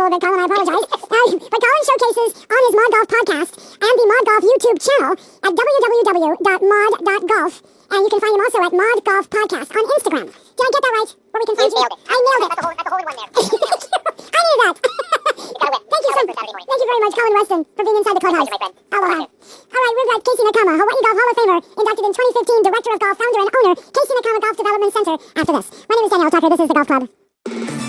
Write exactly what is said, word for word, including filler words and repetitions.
little bit, Colin. I apologize. Uh, but Colin showcases on his Mod Golf podcast and the Mod Golf YouTube channel at w w w dot mod dot golf. And you can find him also at Mod Golf Podcast on Instagram. Did I get that right? Where we can find you? Nailed it. I nailed it. That's a whole, that's a whole one there. I knew that. You gotta win. Thank you, so, Gotta win for Saturday morning. thank you very much, Colin Weston, for being inside the clubhouse. Pleasure, my friend. Aloha. Pleasure. All right, we've got Casey Nakama, Hawaii Golf Hall of Famer, inducted in twenty fifteen, Director of Golf, Founder and Owner, Casey Nakama Golf Development Center. After this, my name is Danielle Tucker. This is the Golf Club.